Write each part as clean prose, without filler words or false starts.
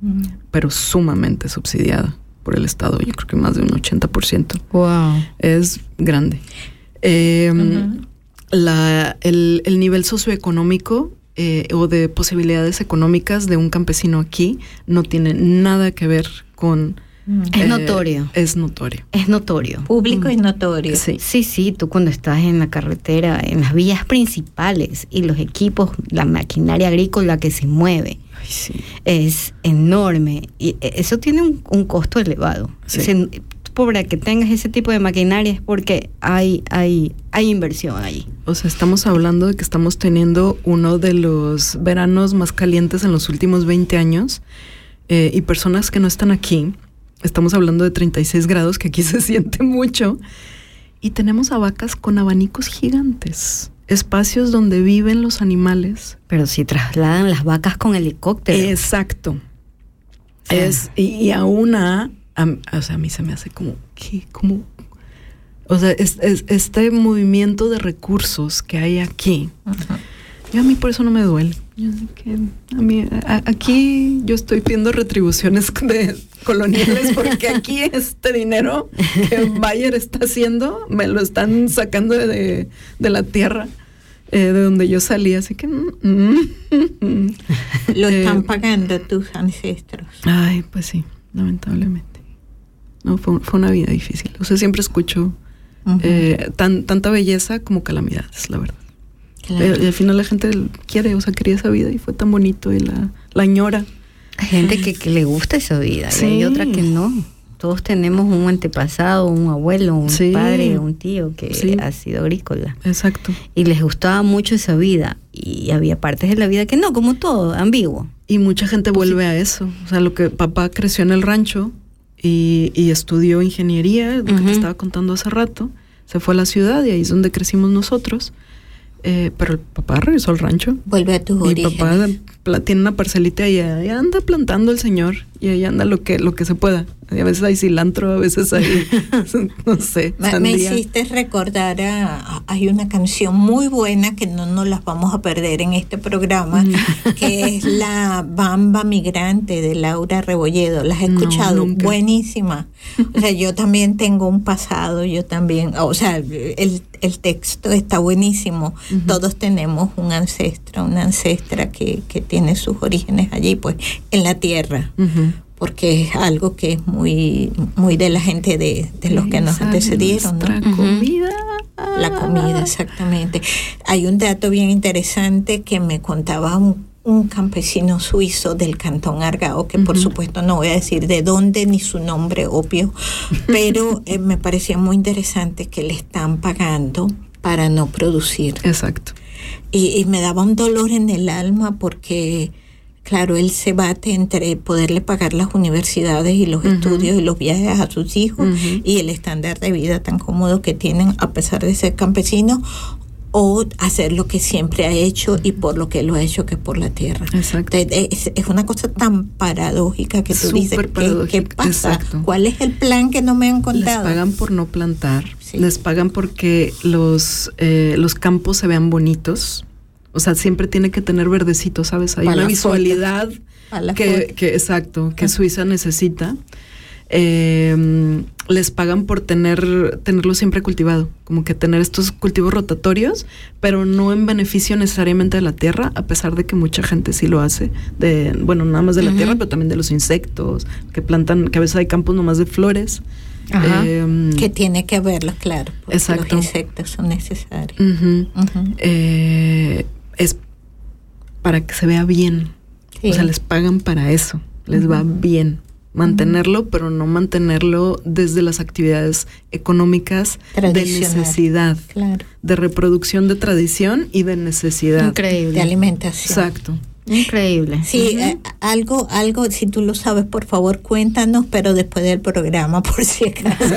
pero sumamente subsidiada por el Estado. Yo creo que más de un 80%. Wow. Es grande. El nivel socioeconómico o de posibilidades económicas de un campesino aquí no tiene nada que ver con... Es notorio. Es notorio. Es notorio. Público y notorio. Sí, tú cuando estás en la carretera, en las vías principales y los equipos, la maquinaria agrícola que se mueve, ay, sí, es enorme. Y eso tiene un costo elevado. Sí. Para que tengas ese tipo de maquinaria es porque hay inversión allí. O sea, estamos hablando de que estamos teniendo uno de los veranos más calientes en los últimos 20 años y personas que no están aquí. Estamos hablando de 36 grados, que aquí se siente mucho. Y tenemos a vacas con abanicos gigantes. Espacios donde viven los animales. Pero si trasladan las vacas con helicóptero. Exacto. Y aún o sea, a mí se me hace como, ¿qué? ¿Cómo? O sea, este movimiento de recursos que hay aquí. Uh-huh. Yo a mí por eso no me duele. Yo sé que a mí, aquí yo estoy pidiendo retribuciones coloniales porque aquí este dinero que Bayer está haciendo me lo están sacando de la tierra de donde yo salí, así que lo están pagando tus ancestros. Ay, pues sí, lamentablemente. No, fue una vida difícil. O sea, siempre escucho tanta belleza como calamidades, la verdad. Claro. Y al final la gente quería esa vida y fue tan bonito y la añora. Hay gente que le gusta esa vida, sí. Y hay otra que no. Todos tenemos un antepasado, un abuelo, un padre, un tío que ha sido agrícola. Exacto. Y les gustaba mucho esa vida. Y había partes de la vida que no, como todo, ambiguo. Y mucha gente vuelve a eso. O sea, lo que papá creció en el rancho y estudió ingeniería, lo que te estaba contando hace rato. Se fue a la ciudad y ahí es donde crecimos nosotros. Pero el papá regresó al rancho. Vuelve a tus orígenes. Mi papá tiene una parcelita y anda plantando el señor. Y ahí anda lo que se pueda. Y a veces hay cilantro, a veces hay, no sé, sandía. Me hiciste recordar hay una canción muy buena que no nos las vamos a perder en este programa, que es La Bamba Migrante de Laura Rebolledo. ¿La has escuchado? No, buenísima. O sea, yo también tengo un pasado, yo también, o sea, el texto está buenísimo. Todos tenemos un ancestro, una ancestra que tiene sus orígenes allí, pues, en la tierra. Porque es algo que es muy, muy de la gente de los que nos antecedieron, ¿no? La comida. La comida, exactamente. Hay un dato bien interesante que me contaba un campesino suizo del cantón Argao, que por supuesto no voy a decir de dónde ni su nombre obvio, pero me parecía muy interesante que le están pagando para no producir. Exacto. Y me daba un dolor en el alma porque... Claro, él se bate entre poderle pagar las universidades y los estudios y los viajes a sus hijos y el estándar de vida tan cómodo que tienen a pesar de ser campesino, o hacer lo que siempre ha hecho y por lo que lo ha hecho, que es por la tierra. Exacto. Es una cosa tan paradójica que tú dices, ¿qué pasa? Exacto. ¿Cuál es el plan que no me han contado? Les pagan por no plantar, les pagan porque los campos se vean bonitos. O sea, siempre tiene que tener verdecito, ¿sabes? Hay una visualidad que Suiza necesita. Les pagan por tenerlo siempre cultivado, como que tener estos cultivos rotatorios, pero no en beneficio necesariamente de la tierra, a pesar de que mucha gente sí lo hace, nada más de la tierra, pero también de los insectos, que plantan, que a veces hay campos nomás de flores. Que tiene que verlos, claro, porque exacto. Los insectos son necesarios. Es para que se vea bien. O sea, les pagan para eso, les va bien mantenerlo, pero no mantenerlo desde las actividades económicas de necesidad, claro, de reproducción de tradición y de necesidad. Increíble. De alimentación. Exacto. Increíble. Sí, algo, si tú lo sabes, por favor, cuéntanos, pero después del programa, por si acaso.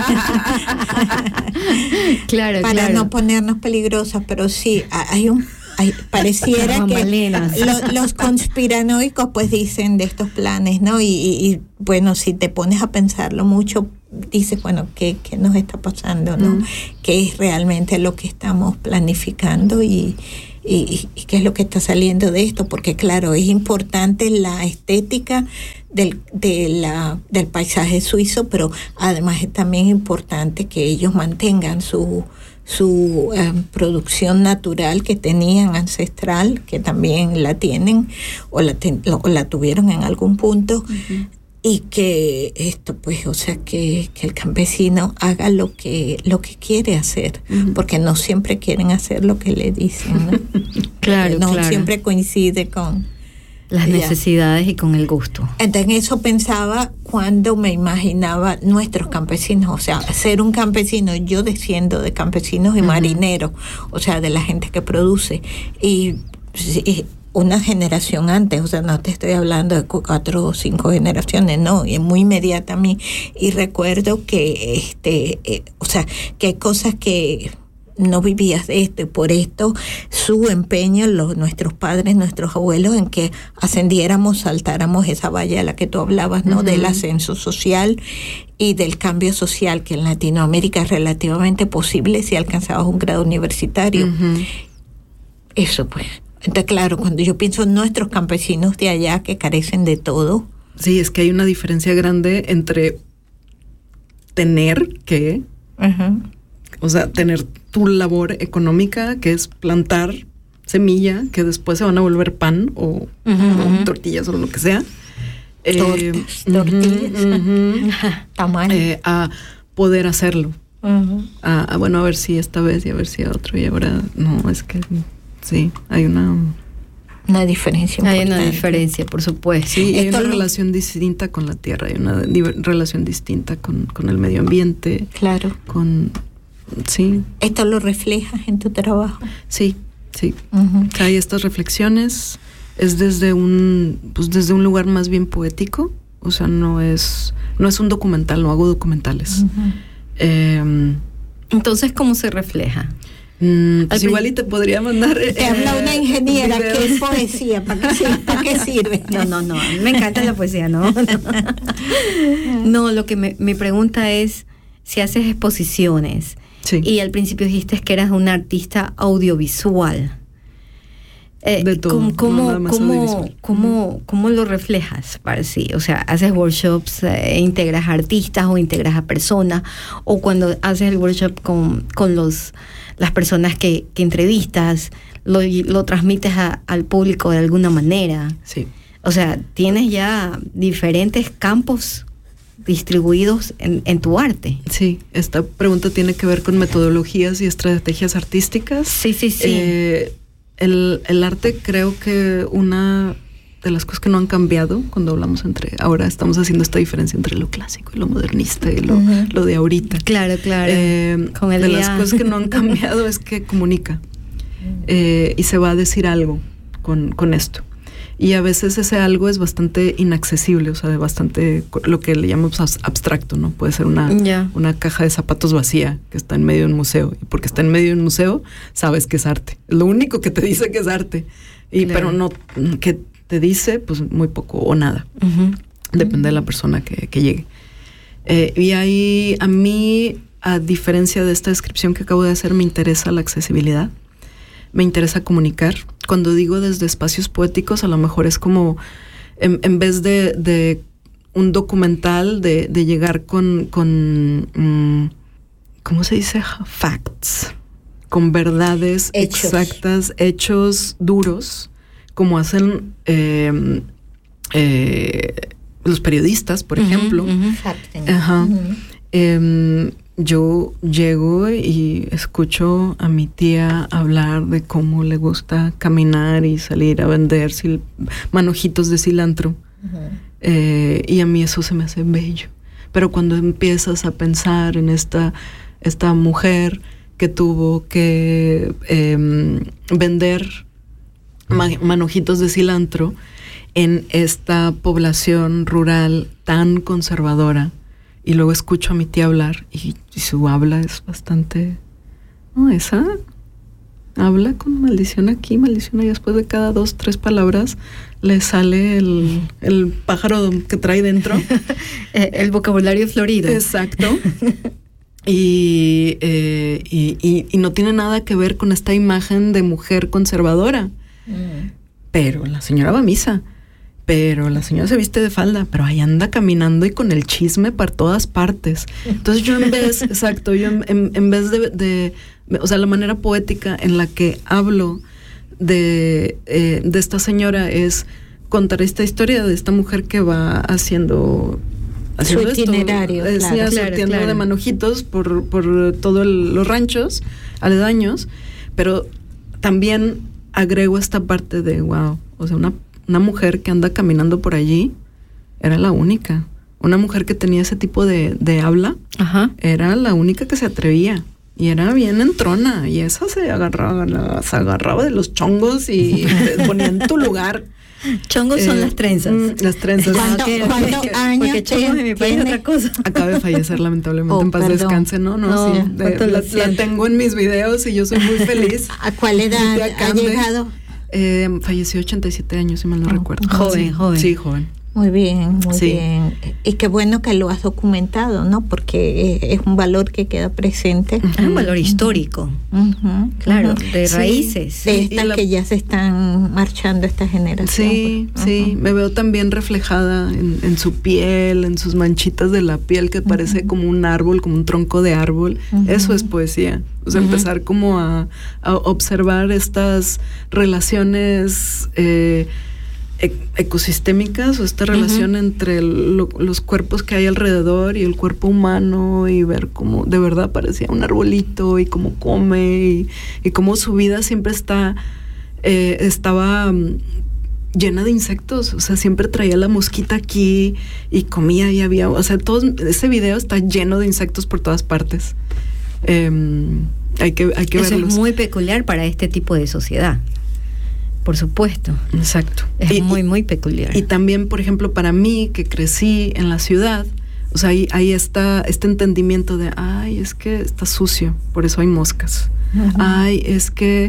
Claro, para no ponernos peligrosas, pero sí, pareciera que los conspiranoicos pues dicen de estos planes, ¿no? Y bueno, si te pones a pensarlo mucho, dices, bueno, ¿qué nos está pasando, no? ¿Qué es realmente lo que estamos planificando? Y qué es lo que está saliendo de esto, porque claro, es importante la estética del paisaje suizo, pero además es también importante que ellos mantengan su producción natural que tenían ancestral, que también la tienen o la tuvieron en algún punto. Uh-huh. Y que esto, pues, o sea, que el campesino haga lo que quiere hacer, uh-huh. porque no siempre quieren hacer lo que le dicen, ¿no? Claro, no siempre coincide con las necesidades y con el gusto. Entonces, en eso pensaba cuando me imaginaba nuestros campesinos, o sea, ser un campesino. Yo desciendo de campesinos y uh-huh. marineros, o sea, de la gente que produce. Y una generación antes, o sea, no te estoy hablando de 4 o 5 generaciones, no, y es muy inmediata a mí. Y recuerdo que, o sea, que hay cosas que no vivías de esto, y por esto su empeño, nuestros padres, nuestros abuelos, en que ascendiéramos, saltáramos esa valla de la que tú hablabas, ¿no? Uh-huh. Del ascenso social y del cambio social, que en Latinoamérica es relativamente posible si alcanzabas un grado universitario. Uh-huh. Eso, pues. Entonces, claro, cuando yo pienso en nuestros campesinos de allá que carecen de todo. Sí, es que hay una diferencia grande entre tener que, uh-huh. o sea, tener tu labor económica, que es plantar semilla, que después se van a volver pan o tortillas o lo que sea. Tortillas. Uh-huh. Tamaño. A poder hacerlo. Uh-huh. Bueno, a ver si esta vez y a ver si a otro. Y ahora, no, es que... Sí, hay una diferencia. Hay una diferencia, por supuesto. Sí, hay una relación distinta con la tierra, hay una relación distinta con el medio ambiente. Claro. Sí. ¿Esto lo reflejas en tu trabajo? Sí. Uh-huh. Hay estas reflexiones, es desde un lugar más bien poético, o sea, no es un documental, no hago documentales. Uh-huh. Entonces, ¿cómo se refleja? Pues igual y te podría mandar. Te habla una ingeniera que es poesía. ¿Para qué sirve? No. Me encanta la poesía, ¿no? No, lo que mi pregunta es si haces exposiciones. Sí. Y al principio dijiste que eras una artista audiovisual. De todo. ¿Cómo lo reflejas para sí? O sea, ¿haces workshops, integras artistas o integras a personas? O cuando haces el workshop con las personas que entrevistas, lo transmites al público de alguna manera. Sí. O sea, tienes ya diferentes campos distribuidos en tu arte. Sí, esta pregunta tiene que ver con metodologías y estrategias artísticas. Sí. El arte, creo que una de las cosas que no han cambiado cuando hablamos ahora estamos haciendo esta diferencia entre lo clásico y lo modernista y lo de ahorita. Claro. De las cosas que no han cambiado es que comunica y se va a decir algo con esto. Y a veces ese algo es bastante inaccesible, o sea, de bastante, lo que le llamamos abstracto, ¿no? Puede ser una caja de zapatos vacía que está en medio de un museo. Y porque está en medio de un museo, sabes que es arte. Es lo único que te dice que es arte. Pero no, que te dice, pues, muy poco o nada. Uh-huh. Depende de la persona que llegue. Y ahí, a mí, a diferencia de esta descripción que acabo de hacer, me interesa la accesibilidad. Me interesa comunicar. Cuando digo desde espacios poéticos, a lo mejor es como, en vez de un documental, de llegar con ¿cómo se dice? Facts. Con verdades exactas, hechos duros, como hacen los periodistas, por ejemplo. Ajá. Yo llego y escucho a mi tía hablar de cómo le gusta caminar y salir a vender manojitos de cilantro. Uh-huh. Y a mí eso se me hace bello. Pero cuando empiezas a pensar en esta mujer que tuvo que vender manojitos de cilantro en esta población rural tan conservadora, y luego escucho a mi tía hablar y su habla es bastante... No, esa habla con maldición aquí, maldición allá. Después de cada 2, 3 palabras le sale el pájaro que trae dentro. El vocabulario florido. Exacto. Y no tiene nada que ver con esta imagen de mujer conservadora. Pero la señora va a misa. Pero la señora se viste de falda, pero ahí anda caminando y con el chisme para todas partes. Entonces yo en vez, exacto, yo en vez de, o sea, la manera poética en la que hablo de esta señora es contar esta historia de esta mujer que va haciendo su itinerario, surtiendo de manojitos por todos los ranchos aledaños, pero también agrego esta parte de wow, o sea, una mujer que anda caminando por allí era la única. Una mujer que tenía ese tipo de habla, ajá, era la única que se atrevía. Y era bien entrona. Y esa se agarraba de los chongos y te ponía en tu lugar. Chongos son las trenzas. Las trenzas. ¿Cuántos años? Porque chongos en mi país es otra cosa. Acaba de fallecer lamentablemente. En paz descanse, ¿no? Sí. La tengo en mis videos y yo soy muy feliz. ¿A cuál edad ha llegado? Falleció 87 años, si mal no recuerdo. Joven. Sí, joven. Muy bien, muy bien. Y qué bueno que lo has documentado, ¿no? Porque es un valor que queda presente. Es un valor histórico. Claro, de raíces. De estas que ya se están marchando esta generación. Sí, sí. Me veo también reflejada en su piel, en sus manchitas de la piel, que parece como un árbol, como un tronco de árbol. Eso es poesía. O sea, empezar como a observar estas relaciones ecosistémicas, o esta relación entre los cuerpos que hay alrededor y el cuerpo humano, y ver cómo de verdad parecía un arbolito y cómo come y cómo su vida siempre estaba llena de insectos. O sea, siempre traía la mosquita aquí y comía y había, o sea, ese video está lleno de insectos por todas partes. Hay que Eso verlos. Es muy peculiar para este tipo de sociedad. Por supuesto. Exacto. Es muy peculiar. Y también, por ejemplo, para mí, que crecí en la ciudad, o sea, ahí está este entendimiento de, ay, es que está sucio, por eso hay moscas. Ay, es que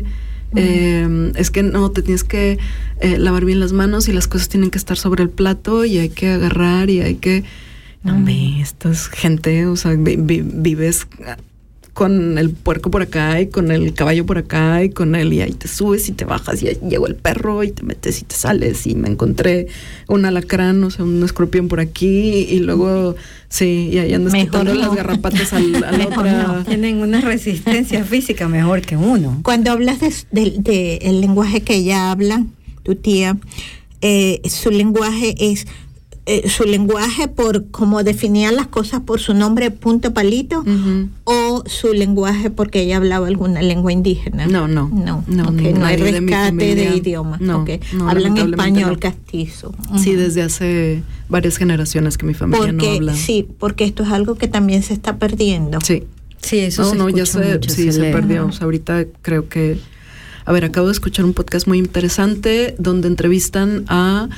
no, te tienes que lavar bien las manos y las cosas tienen que estar sobre el plato y hay que agarrar y hay que... No, esta es gente, o sea, vives con el puerco por acá y con el caballo por acá y ahí te subes y te bajas y llegó el perro y te metes y te sales, y me encontré un alacrán, o sea, un escorpión por aquí, y luego sí, y ahí andas quitando las garrapatas al otro. No. Tienen una resistencia física mejor que uno. Cuando hablas de el lenguaje que ella habla, tu tía, su lenguaje es su lenguaje por cómo definía las cosas por su nombre, punto palito, o su lenguaje porque ella hablaba alguna lengua indígena. No, okay, no hay rescate de idioma. No, hablan español castizo. Sí, desde hace varias generaciones que mi familia no habla. Sí, porque esto es algo que también se está perdiendo. Sí, eso ya se perdió. O sea, ahorita creo que, a ver, acabo de escuchar un podcast muy interesante donde entrevistan a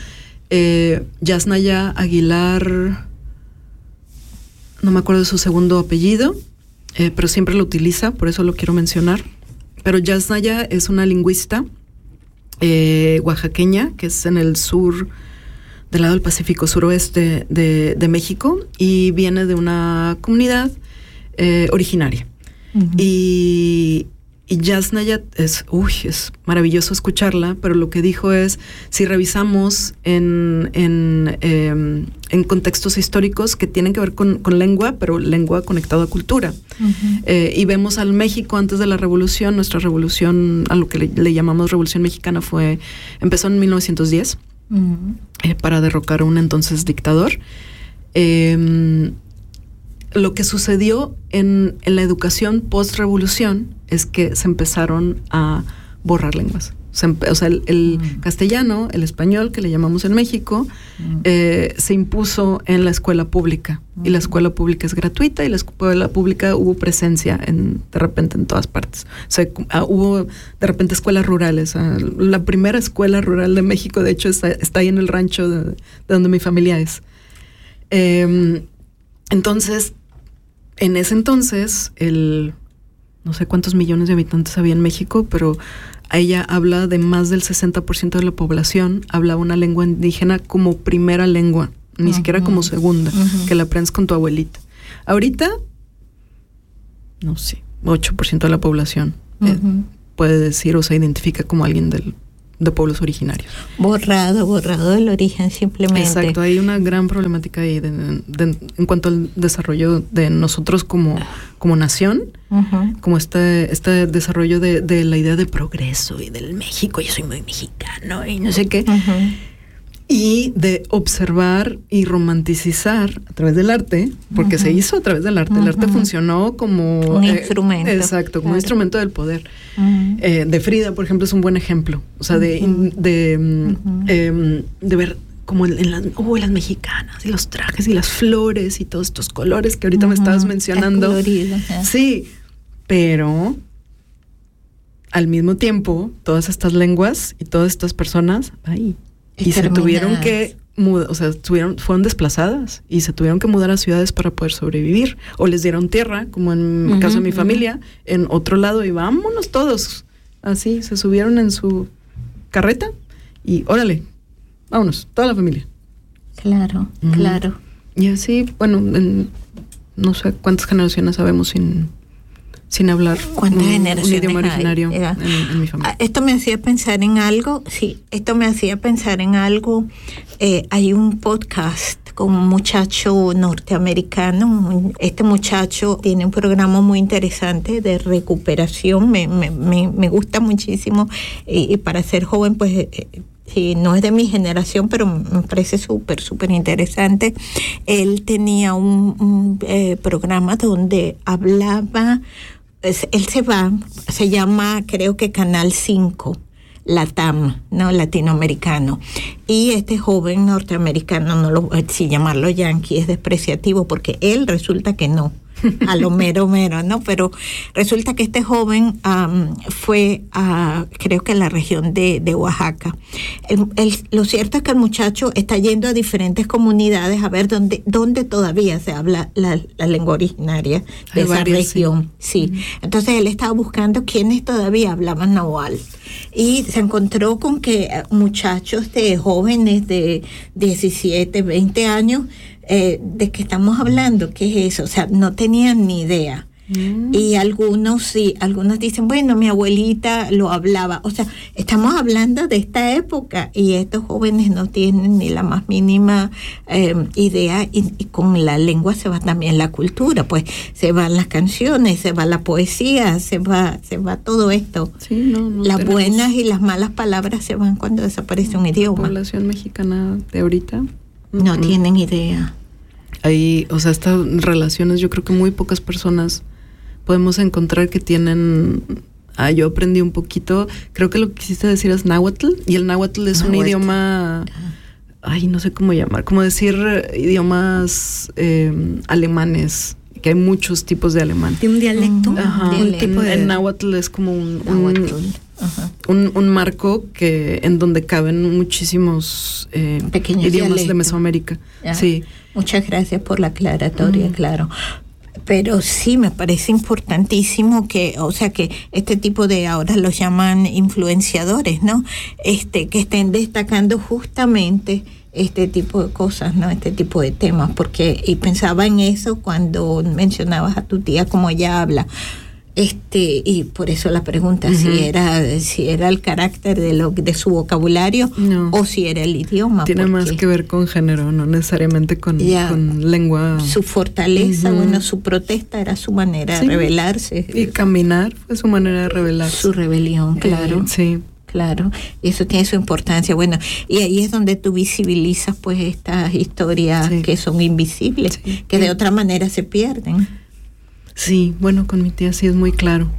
Yasnaya Aguilar, no me acuerdo de su segundo apellido, pero siempre lo utiliza, por eso lo quiero mencionar. Pero Yasnaya es una lingüista oaxaqueña, que es en el sur, del lado del Pacífico, suroeste de México, y viene de una comunidad originaria. Y Yasnaya es maravilloso escucharla, pero lo que dijo es, si revisamos en contextos históricos que tienen que ver con lengua, pero lengua conectada a cultura, y vemos al México antes de la revolución, nuestra revolución, a lo que le llamamos Revolución Mexicana, empezó en 1910, para derrocar a un entonces dictador. Lo que sucedió en la educación post-revolución es que se empezaron a borrar lenguas. O sea, el castellano, el español, que le llamamos en México, se impuso en la escuela pública. Y la escuela pública es gratuita, y la escuela pública hubo presencia de repente en todas partes. O sea, hubo de repente escuelas rurales. La primera escuela rural de México, de hecho, está ahí en el rancho de donde mi familia es. Entonces, en ese entonces, no sé cuántos millones de habitantes había en México, pero ella habla de más del 60% de la población hablaba una lengua indígena como primera lengua, ni siquiera como segunda, que la aprendes con tu abuelita. Ahorita, no sé, 8% de la población puede decir o se identifica como alguien de pueblos originarios. Borrado del origen simplemente. Exacto, hay una gran problemática ahí en cuanto al desarrollo de nosotros como nación, como este desarrollo de la idea de progreso y del México, yo soy muy mexicano y no sé qué, y de observar y romanticizar a través del arte, porque se hizo a través del arte. El arte funcionó como un instrumento. Exacto, como un instrumento del poder. De Frida, por ejemplo, es un buen ejemplo. O sea, de ver como en las mexicanas y los trajes y las flores y todos estos colores que ahorita me estabas mencionando. Sí, pero al mismo tiempo, todas estas lenguas y todas estas personas, y se tuvieron que mudar, o sea, fueron desplazadas y se tuvieron que mudar a ciudades para poder sobrevivir. O les dieron tierra, como en el caso de mi familia, en otro lado, y vámonos todos. Así, se subieron en su carreta y órale, vámonos, toda la familia. Claro. Y así, bueno, no sé cuántas generaciones sabemos sin hablar ¿cuántas generaciones un idioma originario en mi familia. Esto me hacía pensar en algo, hay un podcast con un muchacho norteamericano. Este muchacho tiene un programa muy interesante de recuperación, me gusta muchísimo, y para ser joven, pues sí, no es de mi generación, pero me parece súper interesante. Él tenía un programa donde hablaba. Él se llama, creo que Canal 5, LATAM, ¿no? Latinoamericano. Y este joven norteamericano, si llamarlo yankee es despreciativo, porque él resulta que no, a lo mero, ¿no? Pero resulta que este joven fue a, creo que a la región de Oaxaca. Lo cierto es que el muchacho está yendo a diferentes comunidades a ver dónde todavía se habla la lengua originaria de esa región. Sí. Entonces él estaba buscando quiénes todavía hablaban nahual. Y se encontró con que muchachos jóvenes de 17, 20 años, ¿de qué estamos hablando? ¿Qué es eso? O sea, no tenían ni idea. Y algunos dicen, bueno, mi abuelita lo hablaba. O sea, estamos hablando de esta época y estos jóvenes no tienen ni la más mínima idea, y con la lengua se va también la cultura, pues se van las canciones, se va la poesía, se va todo esto. Sí, las buenas y las malas palabras se van cuando desaparece un idioma. La población mexicana de ahorita no tienen idea. Ahí, o sea, estas relaciones, yo creo que muy pocas personas podemos encontrar que tienen. Yo aprendí un poquito, creo que lo que quisiste decir es náhuatl, y el náhuatl es un idioma, no sé cómo llamar, como decir idiomas alemanes, que hay muchos tipos de alemán. De un dialecto. El náhuatl es como un marco en donde caben muchísimos pequeños idiomas dialectos de Mesoamérica. Sí. Muchas gracias por la aclaratoria, claro. Pero sí me parece importantísimo que este tipo de, ahora los llaman influenciadores, ¿no? Que estén destacando justamente este tipo de cosas, ¿no? Este tipo de temas, y pensaba en eso cuando mencionabas a tu tía, como ella habla. Y por eso la pregunta, si era el carácter de su vocabulario, o si era el idioma. Tiene más que ver con género, no necesariamente con lengua. Su fortaleza, su protesta era su manera de rebelarse. Y caminar fue su manera de rebelarse. Su rebelión, claro. Sí. Claro, y eso tiene su importancia. Bueno, y ahí es donde tú visibilizas pues estas historias que son invisibles, que de otra manera se pierden. Sí, bueno, con mi tía sí es muy claro.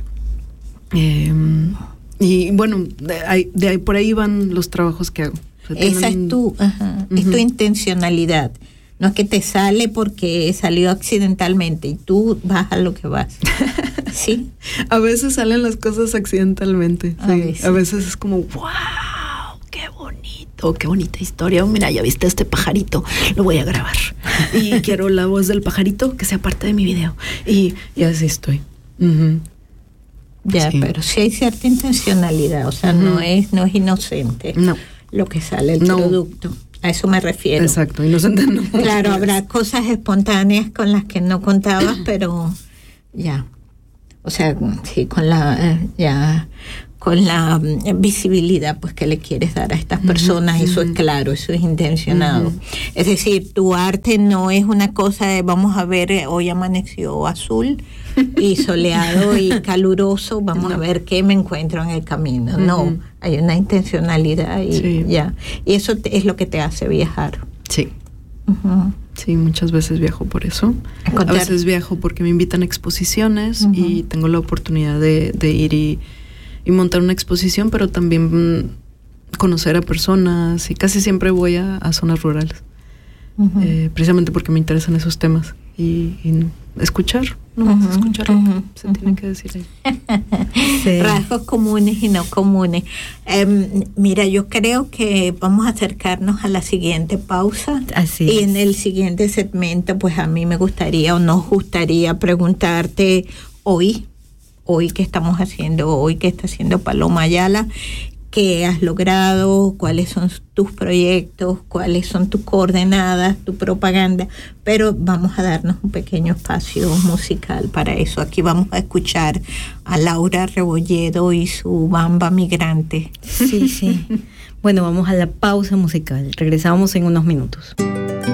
Y bueno, de ahí por ahí van los trabajos que hago. O sea, esa es tu intencionalidad. No es que te sale porque salió accidentalmente y tú vas a lo que vas. ¿Sí? A veces salen las cosas accidentalmente. A veces es como, ¡wow! ¡Qué bonito! ¡Qué bonita historia! Mira, ya viste este pajarito, lo voy a grabar. Y quiero la voz del pajarito que sea parte de mi video. Y así estoy. Pero sí hay cierta intencionalidad, o sea, no es inocente lo que sale el producto. A eso me refiero. Exacto, inocente no. Claro, habrá cosas espontáneas con las que no contabas, pero ya. O sea, sí, con la visibilidad pues que le quieres dar a estas personas, eso es claro, eso es intencionado. Es decir, tu arte no es una cosa de vamos a ver, hoy amaneció azul y soleado y caluroso, vamos a ver qué me encuentro en el camino. No, hay una intencionalidad y ya. Y eso es lo que te hace viajar. Sí. Sí, muchas veces viajo por eso. A veces viajo porque me invitan a exposiciones y tengo la oportunidad de ir y montar una exposición, pero también conocer a personas, y casi siempre voy a zonas rurales, precisamente porque me interesan esos temas y escuchar, escuchar lo que se tiene que decir ahí. Sí. Rasgos comunes y no comunes. Mira, yo creo que vamos a acercarnos a la siguiente pausa. Así y es. En el siguiente segmento, pues a mí me gustaría o nos gustaría preguntarte hoy qué estamos haciendo, hoy qué está haciendo Paloma Ayala, qué has logrado, cuáles son tus proyectos, cuáles son tus coordenadas, tu propaganda, pero vamos a darnos un pequeño espacio musical para eso. Aquí vamos a escuchar a Laura Rebolledo y su Bamba Migrante. Sí. Bueno, vamos a la pausa musical. Regresamos en unos minutos.